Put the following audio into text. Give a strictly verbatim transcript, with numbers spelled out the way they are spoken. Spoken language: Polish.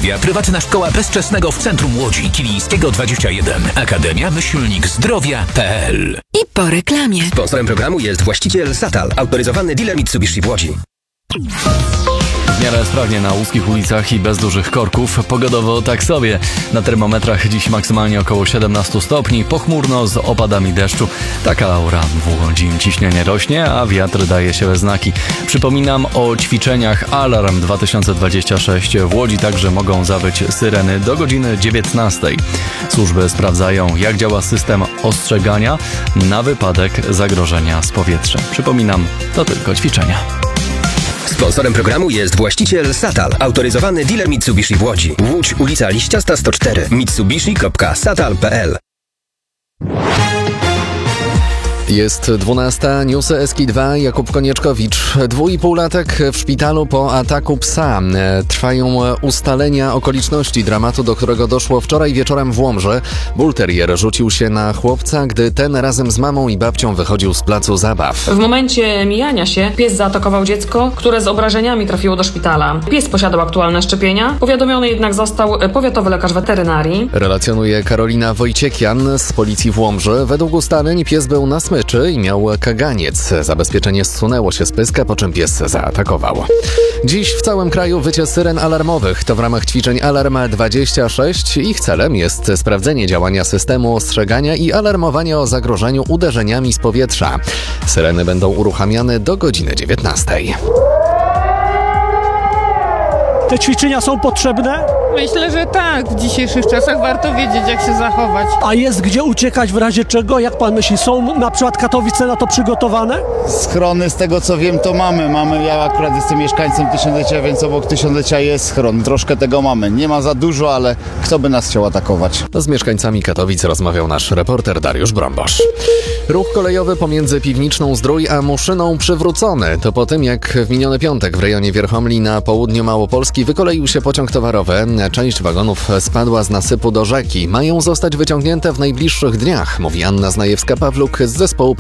Zdrowia, prywatna szkoła bezczesnego w centrum Łodzi, Kilińskiego dwadzieścia jeden. Akademia Myślnik Zdrowia kropka p l. I po reklamie. Sponsorem programu jest właściciel Satal, autoryzowany dealer Mitsubishi w Łodzi. W miarę sprawnie na łódzkich ulicach i bez dużych korków. Pogodowo tak sobie. Na termometrach dziś maksymalnie około siedemnaście stopni, pochmurno z opadami deszczu. Taka aura w Łodzi. Ciśnienie rośnie, a wiatr daje się we znaki. Przypominam o ćwiczeniach Alarm dwa tysiące dwadzieścia sześć. W Łodzi także mogą zawyć syreny do godziny dziewiętnastej. Służby sprawdzają, jak działa system ostrzegania na wypadek zagrożenia z powietrza. Przypominam, to tylko ćwiczenia. Sponsorem programu jest właściciel Satal, autoryzowany dealer Mitsubishi w Łodzi. Łódź, ulica Liściasta sto cztery. mitsubishi kropka satal kropka p l. Jest dwunasta, newsy S K dwa, Jakub Konieczkowicz. Dwuipółlatek w szpitalu po ataku psa. Trwają ustalenia okoliczności dramatu, do którego doszło wczoraj wieczorem w Łomży. Bull terrier rzucił się na chłopca, gdy ten razem z mamą i babcią wychodził z placu zabaw. W momencie mijania się pies zaatakował dziecko, które z obrażeniami trafiło do szpitala. Pies posiadał aktualne szczepienia, powiadomiony jednak został powiatowy lekarz weterynarii. Relacjonuje Karolina Wojciekian z policji w Łomży. Według ustaleń pies był na smyczy i miał kaganiec. Zabezpieczenie zsunęło się z pyska, po czym pies zaatakował. Dziś w całym kraju wycie syren alarmowych. To w ramach ćwiczeń Alarm dwadzieścia sześć. Ich celem jest sprawdzenie działania systemu ostrzegania i alarmowania o zagrożeniu uderzeniami z powietrza. Syreny będą uruchamiane do godziny dziewiętnastej. Te ćwiczenia są potrzebne? Myślę, że tak. W dzisiejszych czasach warto wiedzieć, jak się zachować. A jest gdzie uciekać w razie czego? Jak pan myśli, są na przykład Katowice na to przygotowane? Schrony, z tego co wiem, to mamy. mamy. Ja akurat jestem mieszkańcem Tysiąclecia, więc obok Tysiąclecia jest schron. Troszkę tego mamy. Nie ma za dużo, ale kto by nas chciał atakować? Z mieszkańcami Katowic rozmawiał nasz reporter Dariusz Brombosz. Ruch kolejowy pomiędzy Piwniczną Zdrój a Muszyną przywrócony. To po tym, jak w miniony piątek w rejonie Wierchomli na południu Małopolski wykoleił się pociąg towarowy. Część wagonów spadła z nasypu do rzeki. Mają zostać wyciągnięte w najbliższych dniach, mówi Anna Znajewska-Pawluk z zespołu